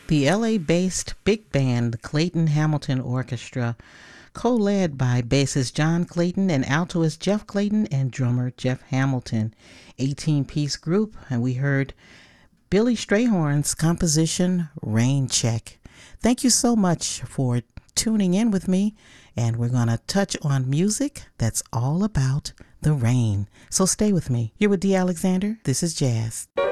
The LA-based big band, the Clayton Hamilton Orchestra, co-led by bassist John Clayton and altoist Jeff Clayton and drummer Jeff Hamilton. 18-piece group, and we heard Billy Strayhorn's composition, Rain Check. Thank you so much for tuning in with me, and we're going to touch on music that's all about the rain. So stay with me. You're with Dee Alexander. This is Jazz.